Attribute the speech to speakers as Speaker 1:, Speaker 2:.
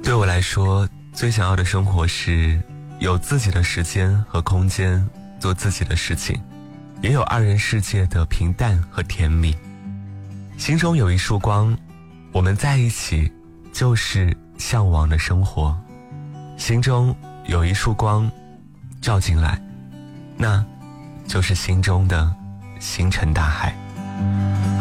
Speaker 1: 对我来说，最想要的生活是有自己的时间和空间做自己的事情，也有二人世界的平淡和甜蜜。心中有一束光，我们在一起就是向往的生活。心中有一束光照进来，那就是心中的星辰大海。